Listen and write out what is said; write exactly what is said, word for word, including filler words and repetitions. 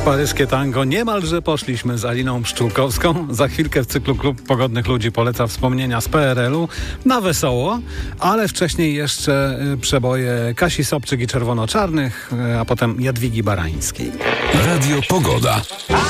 Paryskie tango niemalże poszliśmy z Aliną Pszczółkowską. Za chwilkę w cyklu Klub Pogodnych Ludzi poleca wspomnienia z P R L-u na wesoło, ale wcześniej jeszcze przeboje Kasi Sobczyk i Czerwono-Czarnych, a potem Jadwigi Barańskiej. Radio Pogoda.